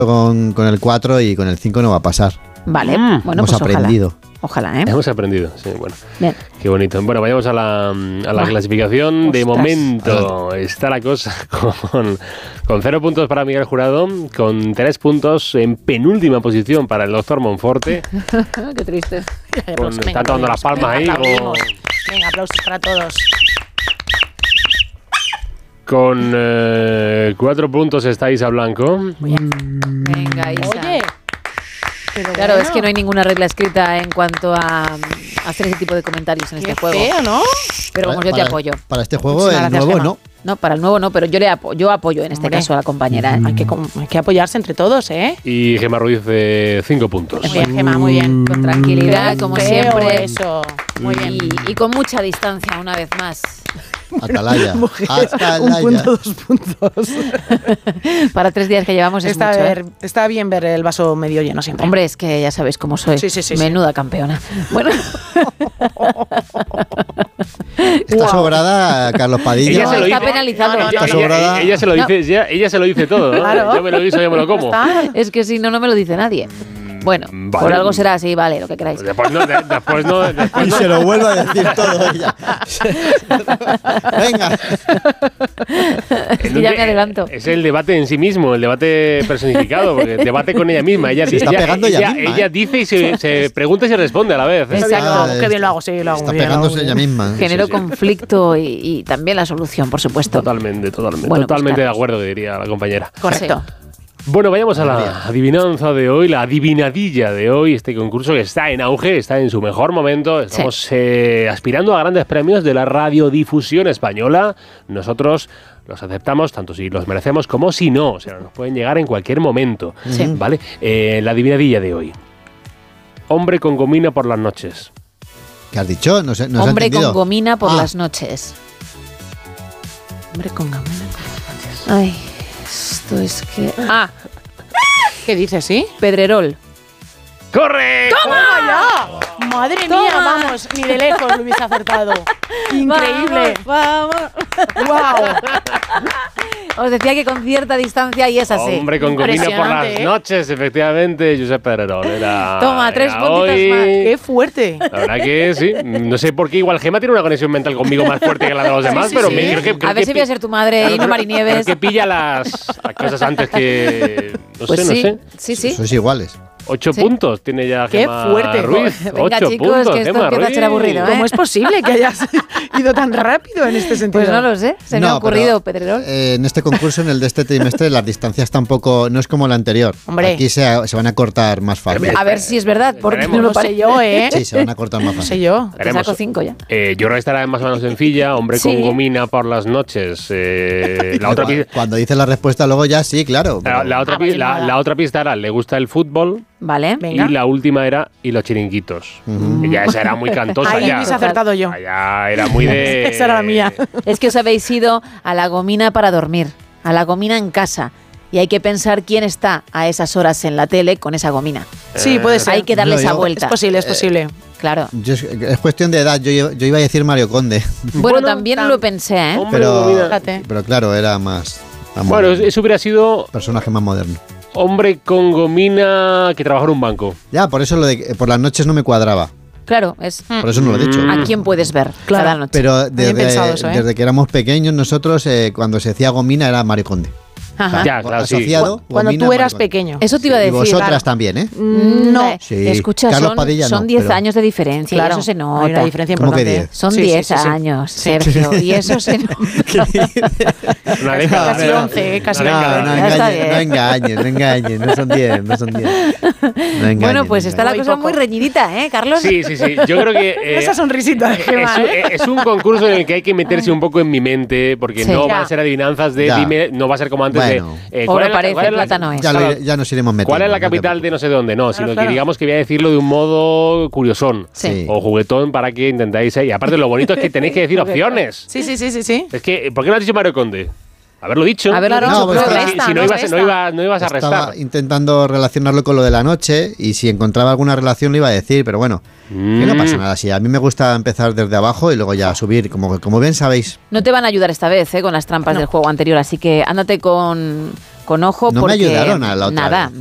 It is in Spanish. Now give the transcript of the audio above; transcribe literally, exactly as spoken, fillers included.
con, con el cuatro y con el cinco no va a pasar. Vale, Mm. bueno, Hemos pues aprendido. ojalá. Ojalá, ¿eh? Hemos aprendido, sí, bueno. Bien. Qué bonito. Bueno, vayamos a la, a la Buah. clasificación. De Ostras. momento está la cosa con, con cero puntos para Miguel Jurado, con tres puntos en penúltima posición para el doctor Monforte. Qué triste. Con, están tomando las palmas ahí. Aplaudimos. Con, Venga, aplausos para todos. con eh, cuatro puntos está Isa Blanco. Venga, Isa. Oye. Pero Claro, bueno, es que no hay ninguna regla escrita en cuanto a, a hacer ese tipo de comentarios en qué este juego. feo, ¿no? Pero vamos, yo te Para- apoyo. Para este juego, Muchísimas el gracias, nuevo Gemma. no. No, para el nuevo no, pero yo le apo- yo apoyo en este Hombre. caso a la compañera. ¿eh? Hay que, com- hay que apoyarse entre todos, ¿eh? Y Gemma Ruiz de cinco puntos. Muy bien, Gemma, muy bien. Con tranquilidad, como Feo siempre. eso. Muy bien. Y, y con mucha distancia, una vez más. Atalaya. Atalaya. Un punto, dos puntos. Para tres días que llevamos es Está, mucho. ¿eh? ver- está bien ver el vaso medio lleno siempre. Hombre, es que ya sabéis cómo soy. Sí, sí, sí, sí. Menuda campeona. Bueno. Está sobrada Carlos Padilla. Ella se lo está dice. penalizado. No, no, no, Ella, Está sobrada. ella- ella se lo dice, ella, ella se lo dice todo, ¿no? Claro. Yo me lo guiso, yo me lo como. Está. Es que si no, no me lo dice nadie. Bueno, Vale. por algo será así, vale, lo que queráis. Después no, de- después no, después Y no. se lo vuelve a decir todo ella. Venga. Es que ya me adelanto. Es el debate en sí mismo, el debate personificado, porque el debate con ella misma. Ella, Se está ella- pegando ella ella- misma, ella ¿eh? dice y se, se pregunta y se responde a la vez. ¿eh? Qué bien lo Exacto. hago, qué bien lo hago, sí, lo hago Está muy bien, lo hago pegándose muy ella bien. misma. Genero sí, sí. conflicto y, y también la solución, por supuesto. Totalmente, totalmente. Bueno, pues totalmente de Carlos. acuerdo, diría la compañera. Correcto. Bueno, vayamos a la adivinanza de hoy, la adivinadilla de hoy, este concurso que está en auge, está en su mejor momento. Estamos eh, aspirando a grandes premios de la radiodifusión española. Nosotros los aceptamos tanto si los merecemos como si no. O sea, nos pueden llegar en cualquier momento. Sí. ¿Vale? Eh, la adivinadilla de hoy. Hombre con gomina por las noches. ¿Qué has dicho? No sé, no se ha Hombre con entendido. gomina por Ah. las noches. Hombre con gamela. Ay, esto es que... Ah, ¿Qué dices, sí? Pedrerol. ¡Correcto! ¡Toma ya! Madre Toma. mía, vamos, ni de lejos lo hubiese acertado. Increíble. Vamos, Wow. Os decía que con cierta distancia y es así. Hombre con gomina por las Impresionante, ¿eh? noches, efectivamente, Josep Pedrerol. Era, Toma, tres era puntitos hoy. más. Qué fuerte. La verdad que sí. No sé por qué igual Gemma tiene una conexión mental conmigo más fuerte que la de los demás, sí, pero sí. me creo que... creo A ver que si voy a pi- ser tu madre y no creo- Marinieves. creo que pilla las, las cosas antes que... No Pues sé, sí, no sé. sí, sí. Sois iguales. Ocho Sí. puntos tiene ya Qué Gemma fuerte. Ruiz. Venga, Ocho chicos, puntos, que esto Gemma empieza a ser Ruiz. aburrido, ¿eh? ¿Cómo es posible que hayas ido tan rápido en este sentido? Pues no lo sé, se me No, ha ocurrido, pero, Pedrerol. eh, en este concurso, en el de este trimestre, las distancias tampoco. No es como el anterior. Hombre. Aquí se, se van a cortar más fácil. A ver si es verdad, porque Esperemos. no No lo lo sé parece. yo, ¿eh? Sí, se van a cortar más No sé fácil. yo. Te Veremos. saco cinco ya. Eh, yo creo que estará más o menos sencilla. Hombre Sí. con gomina por las noches. Eh, la, otra Cuando, pi- cuando dices la respuesta, luego ya sí, claro. la, pero- la otra Ah, pi- vale, la- nada. la otra pista era, le gusta el fútbol. Vale. Venga. Y la última era, y los chiringuitos. Ujú. Ya esa era muy cantosa Ahí ya. hubiese acertado yo. Ya era muy de... Esa era la mía. Es que os habéis ido a la gomina para dormir, a la gomina en casa. Y hay que pensar quién está a esas horas en la tele con esa gomina. Sí, puede ser. Hay que darle No, esa yo- vuelta. Es posible, es posible. Claro. Yo es, es cuestión de edad. Yo, yo iba a decir Mario Conde. Bueno, Bueno, también tam- lo pensé, ¿eh? Hombre, Pero, gomina. Fíjate. pero claro, era más. más Bueno, moderno. eso hubiera sido Personaje más moderno. hombre con gomina que trabaja en un banco. Ya, por eso lo de que por las noches no me cuadraba. Claro, es Por eso no lo he dicho. a quién puedes ver Claro. cada noche. Pero desde, pensado eso, ¿eh? desde que éramos pequeños, nosotros, eh, cuando se decía gomina, era Mario Conde. Ajá. Ya, claro, sí. Asociado. Cuando gomina, tú eras Mario Conde. pequeño. Eso te iba a Y decir. vosotras claro. también, ¿eh? No. Eh, Sí. Escucha, Carlos son- Padilla son no, 10 pero- años de diferencia Claro, y eso se nota. hay una diferencia ¿Cómo que importante. diez? Son Sí, sí, diez sí, sí. años, Sí. Sergio, y eso se nota. Una década. Casi once, eh, casi Una No, década. no Ya está engañes, bien. no engañes, no engañes, no son diez, no son diez. No engañes, Bueno, pues no está la Muy cosa poco. muy reñidita, ¿eh, Carlos? Sí, sí, sí. Yo creo que... eh, Esa sonrisita de es, Gemma, un- ¿eh? es un concurso en el que hay que meterse un poco en mi mente, porque Sí. no Ya. van a ser adivinanzas de Ya. dime, no va a ser como antes Bueno. de... eh, Oro es la- parece, cuál es la- plátano es. Ya, lo Claro. iré- ya nos iremos metiendo. ¿Cuál es la no te capital de preocupes. no sé dónde? No, sino claro. que digamos que voy a decirlo de un modo curiosón Sí. o juguetón para que intentáis... eh, Y aparte lo bonito es que tenéis que decir opciones. Sí, sí, sí, sí, sí. Es que, ¿por qué no has dicho Mario Conde? Haberlo dicho. Haberlo Claro, dicho, No, pues pero está- si, resta, si no, no ibas, resta. no, iba- no ibas a Estaba restar. intentando relacionarlo con lo de la noche y si encontraba alguna relación lo iba a decir, pero bueno, que no Mm. pasa nada. Sí, a mí me gusta empezar desde abajo y luego ya subir, como, como bien sabéis. No te van a ayudar esta vez, ¿eh? Con las trampas No. del juego anterior, así que ándate con, con ojo No me porque ayudaron a la otra nada, vez.